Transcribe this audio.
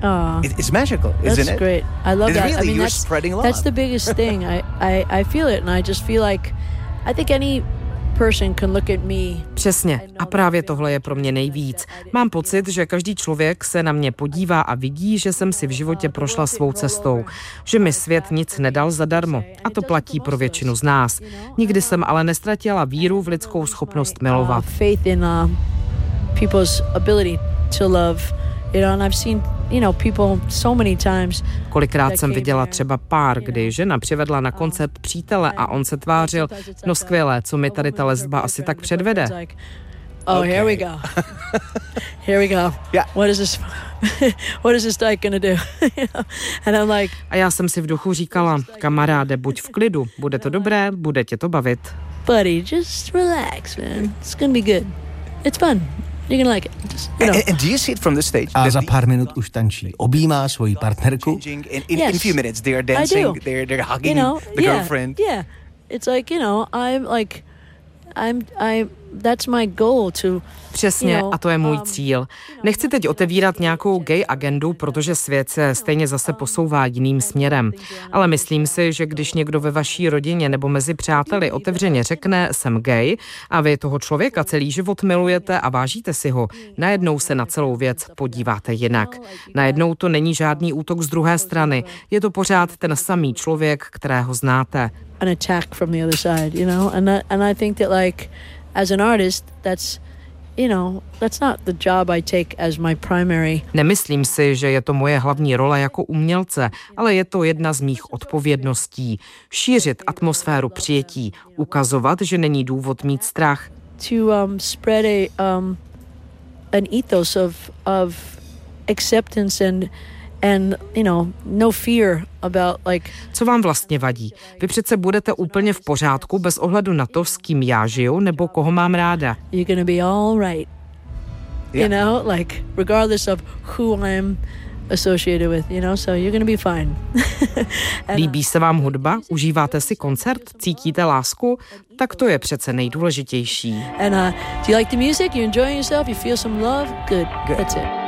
It's magical, isn't it? That's great. I love it's that. Really, I mean, you're spreading love. That's the biggest thing. I feel it, and I just feel like I think any person can look at me. Přesně. A právě tohle je pro mě nejvíc. Mám pocit, že každý člověk se na mě podívá a vidí, že jsem si v životě prošla svou cestou. Že mi svět nic nedal zadarmo. A to platí pro většinu z nás. Nikdy jsem ale nestratila víru v lidskou schopnost milovat. Faith in people's ability to love. And I've seen, people so many times. Kolikrát jsem viděla třeba pár, kdy žena přivedla na koncert přítele a on se tvářil, no skvělé, co mi tady ta lesba asi tak předvede. Here we go. Here we go. Yeah. What is this dyke gonna do? And I'm like. A já jsem si v duchu říkala, kamaráde, buď v klidu, bude to dobré, bude tě to bavit. Buddy, just relax, man. It's gonna be good. It's fun. You're gonna like it. Just, And do you see it from the stage? A za pár minut už tančí. Objímá svoji partnerku. In a few minutes they are dancing, they're hugging the girlfriend. Yeah. It's like, that's my goal to. Přesně, a to je můj cíl. Nechci teď otevírat nějakou gay agendu, protože svět se stejně zase posouvá jiným směrem. Ale myslím si, že když někdo ve vaší rodině nebo mezi přáteli otevřeně řekne, jsem gay, a vy toho člověka celý život milujete a vážíte si ho, najednou se na celou věc podíváte jinak. Najednou to není žádný útok z druhé strany. Je to pořád ten samý člověk, kterého znáte. An attack from the other side, and I think that as an artist, that's not the job I take as my primary. Nemyslím si, že je to moje hlavní role jako umělce, ale je to jedna z mých odpovědností. Šířit atmosféru přijetí, ukazovat, že není důvod mít strach. To spread an ethos of acceptance and no fear about Co vám vlastně vadí? Vy přece budete úplně v pořádku bez ohledu na to, s kým já žiju nebo koho mám ráda. You're gonna be all right. Yeah. Regardless of who I'm associated with, so you're gonna be fine. Líbí se vám hudba? Užíváte si koncert? Cítíte lásku? Tak to je přece nejdůležitější. And do you like the music? You enjoying yourself? You feel some love? Good. That's it.